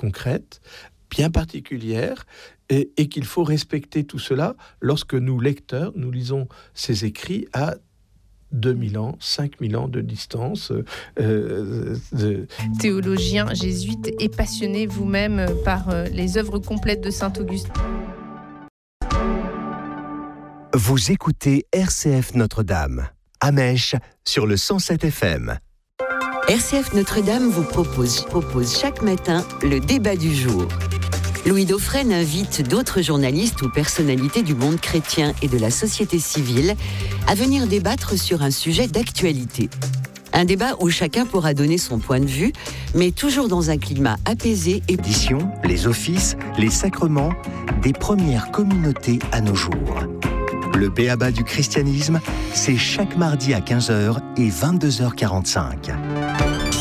concrètes, bien particulières, et qu'il faut respecter tout cela lorsque nous, lecteurs, nous lisons ces écrits à 2000 ans, 5000 ans de distance. Théologien jésuite et passionné vous-même par les œuvres complètes de saint Augustin. Vous écoutez RCF Notre-Dame, à Mèche, sur le 107 FM. RCF Notre-Dame vous propose chaque matin le débat du jour. Louis Dauphren invite d'autres journalistes ou personnalités du monde chrétien et de la société civile à venir débattre sur un sujet d'actualité. Un débat où chacun pourra donner son point de vue, mais toujours dans un climat apaisé et... Édition, les offices, les sacrements, des premières communautés à nos jours. Le b.a.-ba du christianisme, c'est chaque mardi à 15h et 22h45.